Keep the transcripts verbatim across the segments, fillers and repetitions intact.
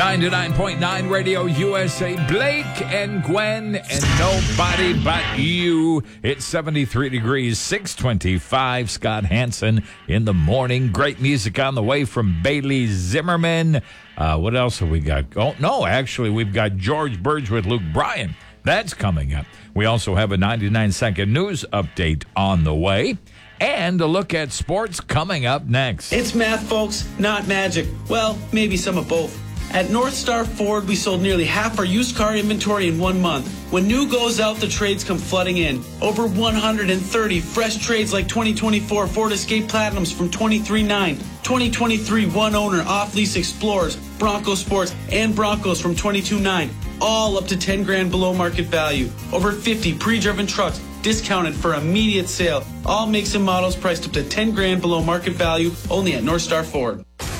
ninety-nine point nine Radio U S A. Blake and Gwen and nobody but you. It's seventy-three degrees, six twenty-five. Scott Hansen in the morning. Great music on the way from Bailey Zimmerman. Uh, what else have we got? Oh, no, actually, we've got George Burge with Luke Bryan. That's coming up. We also have a ninety-nine second news update on the way. And a look at sports coming up next. It's math, folks, not magic. Well, maybe some of both. At North Star Ford, we sold nearly half our used car inventory in one month. When new goes out, the trades come flooding in. Over one hundred thirty fresh trades like twenty twenty-four Ford Escape Platinums from twenty-three nine, twenty twenty-three one-owner off-lease Explorers, Bronco Sports, and Broncos from twenty-two nine, all up to ten grand below market value. Over fifty pre-driven trucks discounted for immediate sale. All makes and models priced up to ten grand below market value, only at North Star Ford.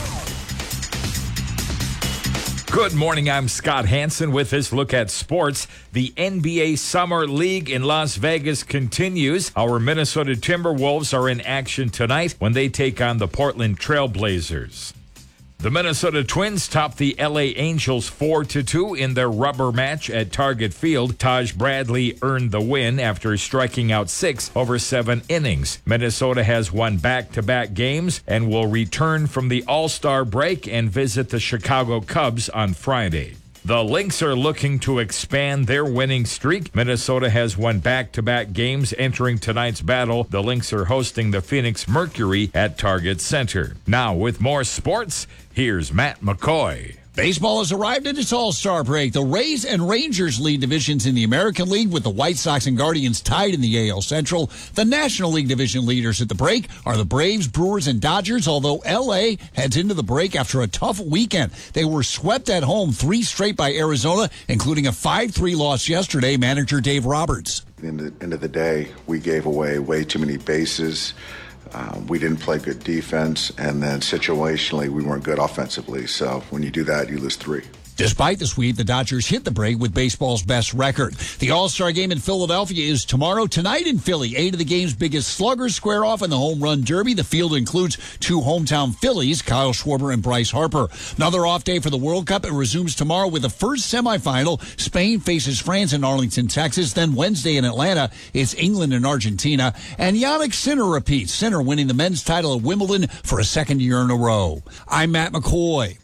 Good morning, I'm Scott Hansen with this look at sports. The N B A Summer League in Las Vegas continues. Our Minnesota Timberwolves are in action tonight when they take on the Portland Trail Blazers. The Minnesota Twins topped the L A Angels four to two in their rubber match at Target Field. Taj Bradley earned the win after striking out six over seven innings. Minnesota has won back-to-back games and will return from the All-Star break and visit the Chicago Cubs on Friday. The Lynx are looking to expand their winning streak. Minnesota has won back-to-back games entering tonight's battle. The Lynx are hosting the Phoenix Mercury at Target Center. Now, with more sports, here's Matt McCoy. Baseball has arrived at its All-Star break. The Rays and Rangers lead divisions in the American League, with the White Sox and Guardians tied in the A L Central. The National League division leaders at the break are the Braves, Brewers, and Dodgers, although L A heads into the break after a tough weekend. They were swept at home three straight by Arizona, including a five three loss yesterday. Manager Dave Roberts. At the end of the day, we gave away way too many bases. Um, we didn't play good defense, and then situationally, we weren't good offensively. So when you do that, you lose three. Despite the sweep, the Dodgers hit the break with baseball's best record. The All-Star game in Philadelphia is tomorrow. Tonight in Philly, eight of the game's biggest sluggers square off in the Home Run Derby. The field includes two hometown Phillies, Kyle Schwarber and Bryce Harper. Another off day for the World Cup. It resumes tomorrow with the first semifinal. Spain faces France in Arlington, Texas. Then Wednesday in Atlanta, it's England and Argentina. And Yannick Sinner repeats, Sinner winning the men's title at Wimbledon for a second year in a row. I'm Matt McCoy.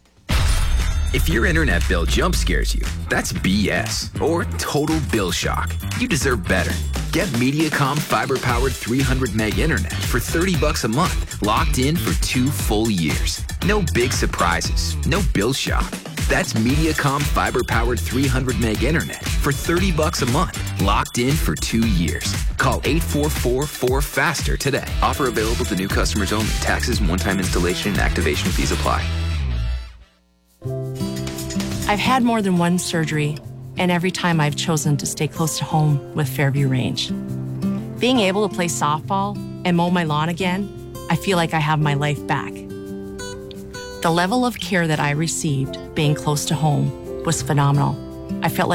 If your internet bill jump scares you, that's B S or total bill shock. You deserve better. Get Mediacom fiber-powered three hundred meg internet for thirty bucks a month, locked in for two full years. No big surprises, no bill shock. That's Mediacom fiber-powered three hundred meg internet for thirty bucks a month, locked in for two years. Call eight four four four FASTER today. Offer available to new customers only. Taxes and one-time installation and activation fees apply. I've had more than one surgery, and every time I've chosen to stay close to home with Fairview Range. Being able to play softball and mow my lawn again, I feel like I have my life back. The level of care that I received being close to home was phenomenal. I felt like